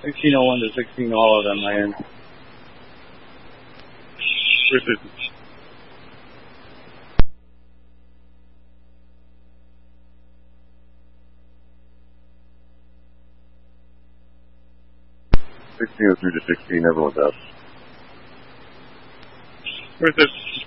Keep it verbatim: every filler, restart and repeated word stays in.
sixteen oh one to sixteen all out on my end. three fifty. sixteen oh three to sixteen, everyone's up. three fifty.